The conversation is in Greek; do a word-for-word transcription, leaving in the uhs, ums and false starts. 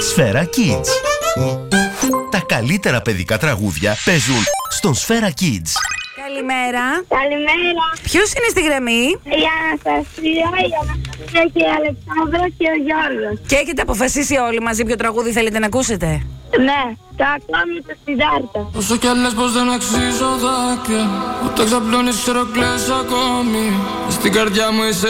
Σφαίρα Kids. Τα καλύτερα παιδικά τραγούδια παίζουν στον Σφαίρα Kids. Καλημέρα. Καλημέρα. Ποιος είναι στη γραμμή? Η Αναστασία, η Αναστασία και η Αλεξάνδρα και ο Γιώργος. Και έχετε αποφασίσει όλοι μαζί ποιο τραγούδι θέλετε να ακούσετε? Ναι, το ακόμη το Σιδάρτα. Όσο κι αν λες πως δεν αξίζω δάκρυα, ούτε ξαπλώνεις ξέρω κλαις ακόμη. Στην καρδιά μου είσαι